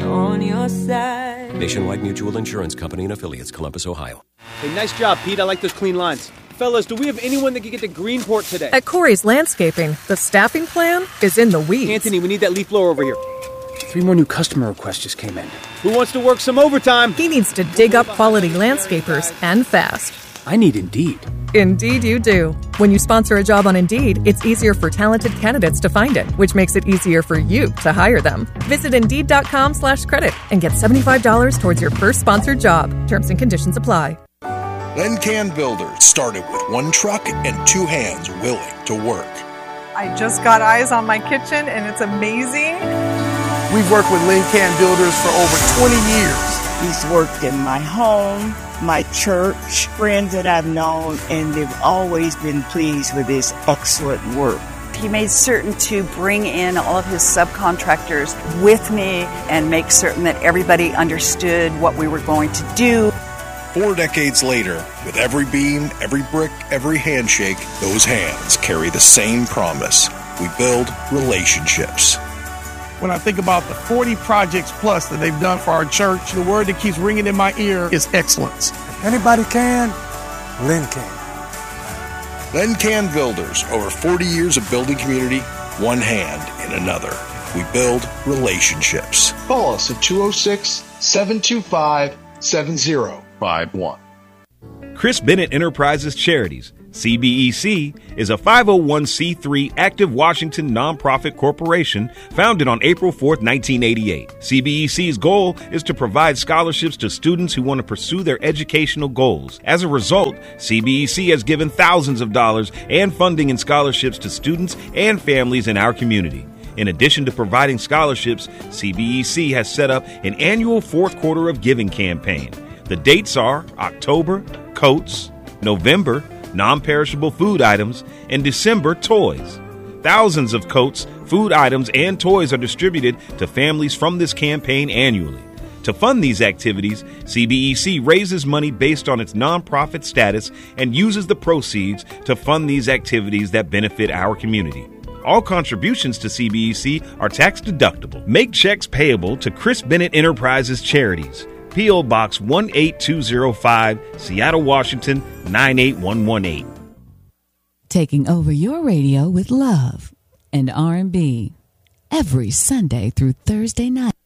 on your side. Nationwide Mutual Insurance Company and Affiliates, Columbus, Ohio. Hey, nice job, Pete. I like those clean lines. Fellas, do we have anyone that can get to Greenport today? At Corey's Landscaping, the staffing plan is in the weeds. Anthony, we need that leaf blower over here. 3 more new customer requests just came in. Who wants to work some overtime? He needs to dig up quality landscapers, and fast. I need Indeed. Indeed you do. When you sponsor a job on Indeed, it's easier for talented candidates to find it, which makes it easier for you to hire them. Visit Indeed.com/credit and get $75 towards your first sponsored job. Terms and conditions apply. Lencan Builders started with 1 truck and 2 hands willing to work. I just got eyes on my kitchen and it's amazing. We've worked with Lencan Builders for over 20 years. He's worked in my home, my church, friends that I've known, and they've always been pleased with his excellent work. He made certain to bring in all of his subcontractors with me and make certain that everybody understood what we were going to do. 4 decades later, with every beam, every brick, every handshake, those hands carry the same promise. We build relationships. When I think about the 40 projects plus that they've done for our church, the word that keeps ringing in my ear is excellence. Anybody can, Len can. Lencan Builders, over 40 years of building community, one hand in another. We build relationships. Call us at 206-725-7051. Chris Bennett Enterprises Charities, CBEC, is a 501c3 active Washington nonprofit corporation founded on April 4, 1988. CBEC's goal is to provide scholarships to students who want to pursue their educational goals. As a result, CBEC has given thousands of dollars and funding and scholarships to students and families in our community. In addition to providing scholarships, CBEC has set up an annual 4th Quarter of Giving campaign. The dates are October, coats, November, non-perishable food items, and December, toys. Thousands of coats, food items, and toys are distributed to families from this campaign annually. To fund these activities, CBEC raises money based on its nonprofit status and uses the proceeds to fund these activities that benefit our community. All contributions to CBEC are tax deductible. Make checks payable to Chris Bennett Enterprises Charities. P.O. Box 18205, Seattle, Washington, 98118. Taking over your radio with love and R&B every Sunday through Thursday night.